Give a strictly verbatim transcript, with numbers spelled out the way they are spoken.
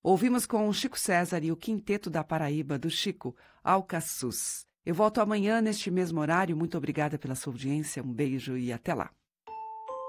Ouvimos com o Chico César e o Quinteto da Paraíba do Chico, Alcaçuz. Eu volto amanhã neste mesmo horário. Muito obrigada pela sua audiência, um beijo e até lá.